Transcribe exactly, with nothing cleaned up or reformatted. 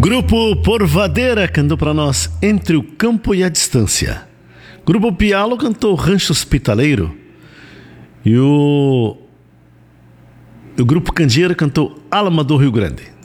Grupo Porvadeira cantou para nós Entre o Campo e a Distância. Grupo Pialo cantou Rancho Hospitaleiro. E o, o Grupo Candeeiro cantou Alma do Rio Grande.